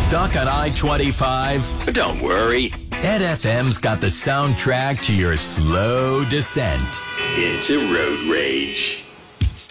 Stuck on I-25? But don't worry. Ed FM's got the soundtrack to your slow descent into road rage.